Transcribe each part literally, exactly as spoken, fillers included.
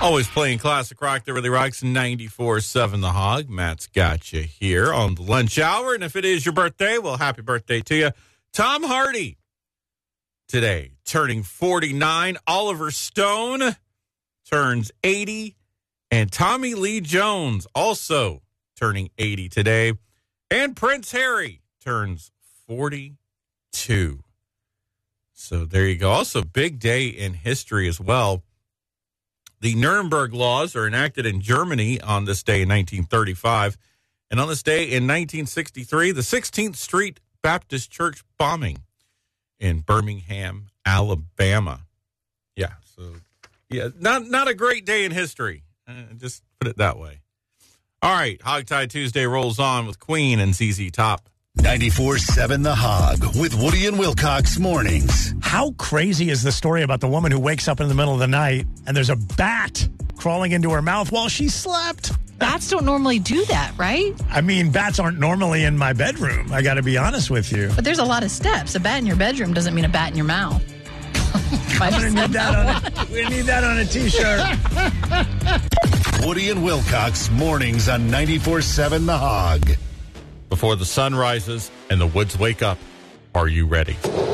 Always playing classic rock that really rocks. ninety-four seven The Hog. Matt's got you here on the lunch hour. And if it is your birthday, well, happy birthday to you. Tom Hardy today turning forty-nine. Oliver Stone turns eighty. And Tommy Lee Jones also turning eighty today. And Prince Harry turns forty-two. So there you go. Also, big day in history as well. The Nuremberg laws are enacted in Germany on this day in nineteen thirty-five. And on this day in nineteen sixty-three, the sixteenth Street Baptist Church bombing in Birmingham, Alabama. Yeah, so, yeah, not, not a great day in history. Uh, just put it that way. All right, Hogtie Tuesday rolls on with Queen and Z Z Top. ninety-four seven The Hog with Woody and Wilcox mornings. How crazy is the story about the woman who wakes up in the middle of the night and there's a bat crawling into her mouth while she slept? Bats don't normally do that, right? I mean, bats aren't normally in my bedroom. I got to be honest with you. But there's a lot of steps. A bat in your bedroom doesn't mean a bat in your mouth. I'm going to need that on a, we need that on a T-shirt. Woody and Wilcox mornings on ninety-four seven The Hog. Before the sun rises and the woods wake up, are you ready?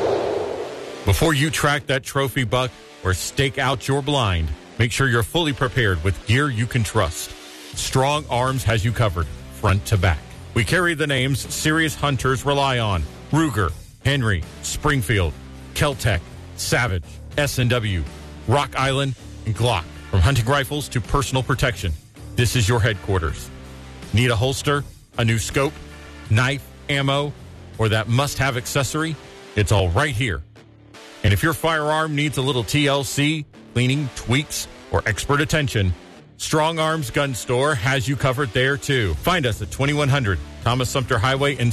Before you track that trophy buck or stake out your blind, make sure you're fully prepared with gear you can trust. Strong Arms has you covered, front to back. We carry the names serious hunters rely on: Ruger, Henry, Springfield, Keltec, Savage, S and W, Rock Island, and Glock. From hunting rifles to personal protection, this is your headquarters. Need a holster, a new scope, knife, ammo, or that must-have accessory? It's all right here. And if your firearm needs a little T L C, cleaning, tweaks, or expert attention, Strong Arms Gun Store has you covered there, too. Find us at twenty-one hundred Thomas Sumter Highway in